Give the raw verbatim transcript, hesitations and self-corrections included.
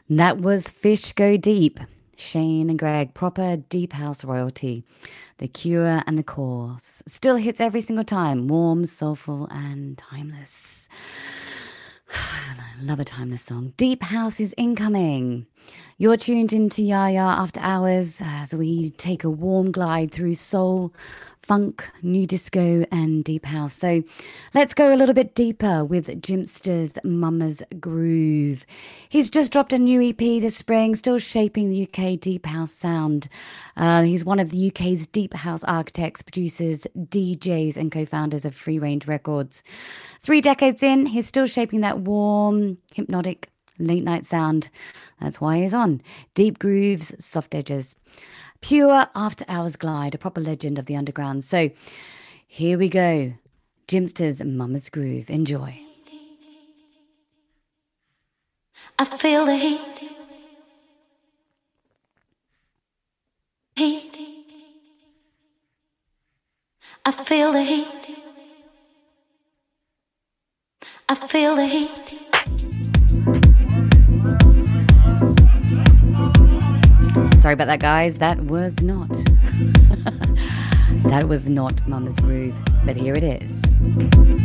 That was Fish Go Deep. Shane and Greg, proper deep house royalty. The Cure and the Course. Still hits every single time. Warm, soulful, and timeless. I love a timeless song. Deep House is incoming. You're tuned into Yaya After Hours as we take a warm glide through soul, funk, new disco, and deep house. So let's go a little bit deeper with Jimpster's Mama's Groove. He's just dropped a new E P this spring, still shaping the U K deep house sound. Uh, he's one of the U K's deep house architects, producers, D Js, and co-founders of Free Range Records. Three decades in, he's still shaping that warm, hypnotic, late night sound. That's why he's on. Deep grooves, soft edges. Pure after hours glide, a proper legend of the underground. So here we go. Jimpster's Mama's Groove. Enjoy. I feel the heat. Heat. I feel the heat. I feel the heat. Sorry about that, guys. That was not. That was not Mama's Groove, but here it is.